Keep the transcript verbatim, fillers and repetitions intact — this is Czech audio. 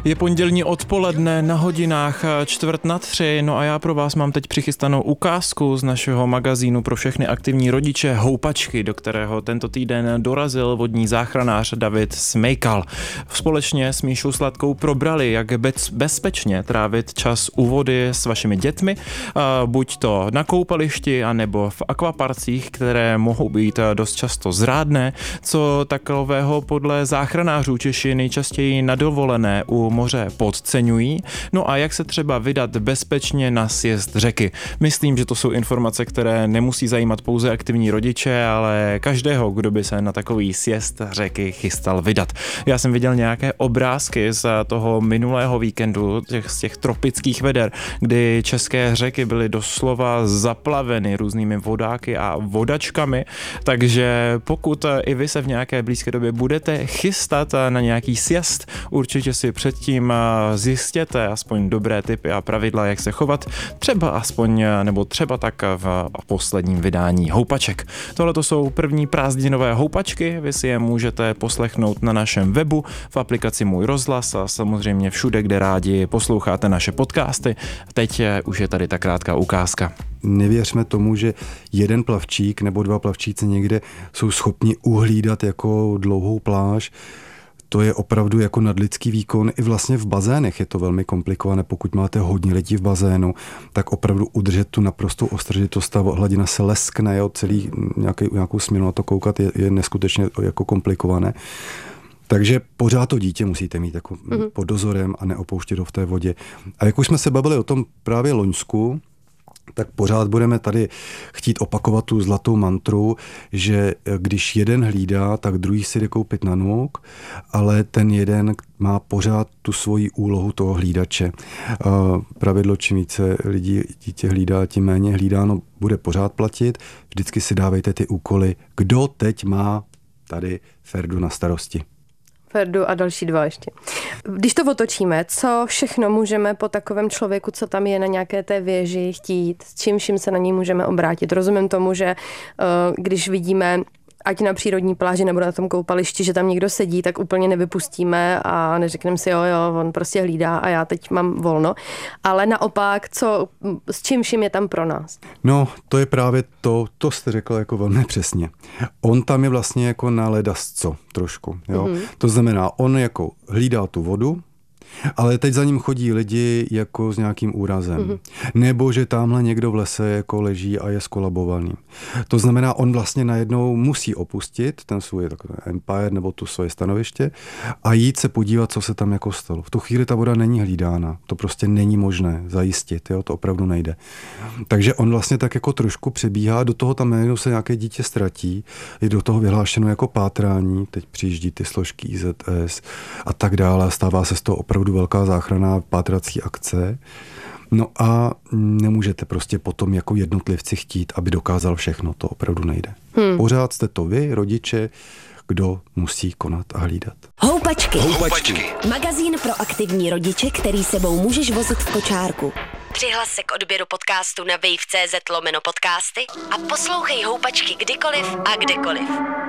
Je pondělní odpoledne na hodinách čtvrt na tři, no a já pro vás mám teď přichystanou ukázku z našeho magazínu pro všechny aktivní rodiče Houpačky, do kterého tento týden dorazil vodní záchranář David Smejkal. Společně s Míšou Sladkou probrali, jak bez, bezpečně trávit čas u vody s vašimi dětmi, buď to na koupališti, anebo v akvaparcích, které mohou být dost často zrádné, co takového podle záchranářů Češi nejčastěji na dovolené u moře podceňují, no a jak se třeba vydat bezpečně na sjezd řeky. Myslím, že to jsou informace, které nemusí zajímat pouze aktivní rodiče, ale každého, kdo by se na takový sjezd řeky chystal vydat. Já jsem viděl nějaké obrázky z toho minulého víkendu, těch, z těch tropických veder, kdy české řeky byly doslova zaplaveny různými vodáky a vodačkami, takže pokud i vy se v nějaké blízké době budete chystat na nějaký sjezd, určitě si předtím zjistěte aspoň dobré tipy a pravidla, jak se chovat, třeba aspoň, nebo třeba tak v posledním vydání Houpaček. Tohle to jsou první prázdninové Houpačky, vy si je můžete poslechnout na našem webu, v aplikaci Můj rozhlas a samozřejmě všude, kde rádi posloucháte naše podcasty. Teď je, už je tady ta krátká ukázka. Nevěřme tomu, že jeden plavčík nebo dva plavčíci někde jsou schopni uhlídat jako dlouhou pláž. To je opravdu jako nadlidský výkon. I vlastně v bazénech je to velmi komplikované. Pokud máte hodně lidí v bazénu, tak opravdu udržet tu naprostou ostražitost, ta hladina se leskne, jo, celý nějaký, nějakou směnu na to koukat je, je neskutečně jako komplikované. Takže pořád to dítě musíte mít jako mm-hmm. pod dozorem a neopouštět ho v té vodě. A jak už jsme se bavili o tom právě loňsku, tak pořád budeme tady chtít opakovat tu zlatou mantru, že když jeden hlídá, tak druhý si jde koupit na nuk, ale ten jeden má pořád tu svoji úlohu toho hlídače. Pravidlo, čím více lidí dítě hlídá, tím méně hlídáno bude pořád platit. Vždycky si dávejte ty úkoly, kdo teď má tady Ferdu na starosti. Ferdu a další dva ještě. Když to otočíme, co všechno můžeme po takovém člověku, co tam je na nějaké té věži, chtít, s čím vším se na něj můžeme obrátit? Rozumím tomu, že když vidíme, ať na přírodní pláži nebo na tom koupališti, že tam někdo sedí, tak úplně nevypustíme a neřekneme si, jo, jo, on prostě hlídá a já teď mám volno. Ale naopak, co, s čím vším je tam pro nás? No, to je právě to, to jste řekla jako velmi přesně. On tam je vlastně jako na ledasco trošku, jo. Mm-hmm. To znamená, on jako hlídá tu vodu, ale teď za ním chodí lidi jako s nějakým úrazem. Mm-hmm. Nebo že tamhle někdo v lese jako leží a je skolabovaný. To znamená, on vlastně najednou musí opustit ten svůj takový empire nebo tu svoje stanoviště a jít se podívat, co se tam jako stalo. V tu chvíli ta voda není hlídána. To prostě není možné zajistit. Jo? To opravdu nejde. Takže on vlastně tak jako trošku přebíhá, do toho tam najednou se nějaké dítě ztratí, je do toho vyhlášeno jako pátrání, teď přijíždí ty složky I Z S a tak dále. Stává se z toho opravdu velká záchranná pátrací akce. No a nemůžete prostě potom jako jednotlivci chtít, aby dokázal všechno. To opravdu nejde. Hmm. Pořád jste to vy, rodiče, kdo musí konat a hlídat. Houpačky. Houpačky. Magazín pro aktivní rodiče, který sebou můžeš vozit v kočárku. Přihlas se k odběru podcastu na wave tečka cz lomeno podcasty a poslouchej Houpačky kdykoliv a kdekoliv.